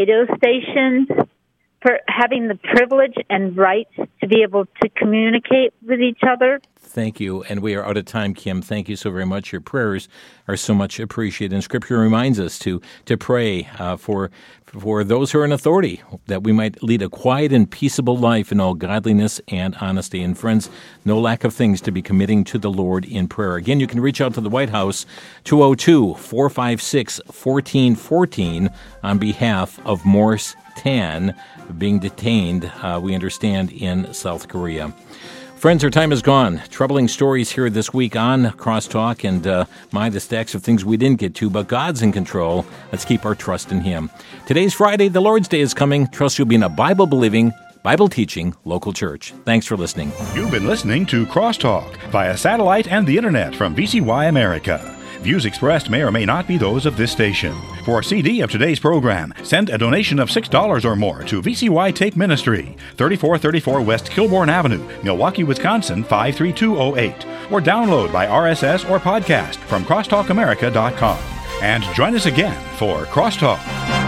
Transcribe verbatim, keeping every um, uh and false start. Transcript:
radio stations for having the privilege and right to be able to communicate with each other. Thank you. And we are out of time, Kim. Thank you so very much. Your prayers are so much appreciated. And Scripture reminds us to to pray uh, for for those who are in authority, that we might lead a quiet and peaceable life in all godliness and honesty. And friends, no lack of things to be committing to the Lord in prayer. Again, you can reach out to the White House, two oh two, four five six, one four one four on behalf of Morse Tan, being detained, uh, we understand, in South Korea. Friends, our time is gone. Troubling stories here this week on Crosstalk, and uh, my, the stacks of things we didn't get to, but God's in control. Let's keep our trust in Him. Today's Friday. The Lord's Day is coming. Trust you'll be in a Bible-believing, Bible-teaching local church. Thanks for listening. You've been listening to Crosstalk via satellite and the Internet from V C Y America. Views expressed may or may not be those of this station. For a C D of today's program, send a donation of six dollars or more to V C Y Tape Ministry, thirty-four thirty-four West Kilbourne Avenue, Milwaukee, Wisconsin, five three two oh eight, or download by R S S or podcast from crosstalk america dot com. And join us again for Crosstalk.